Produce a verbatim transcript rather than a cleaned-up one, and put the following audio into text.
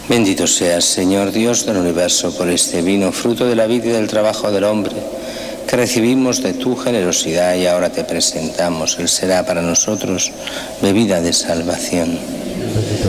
Bendito seas, Señor Dios del universo, por este vino, fruto de la vida y del trabajo del hombre, que recibimos de tu generosidad y ahora te presentamos. Él será para nosotros bebida de salvación.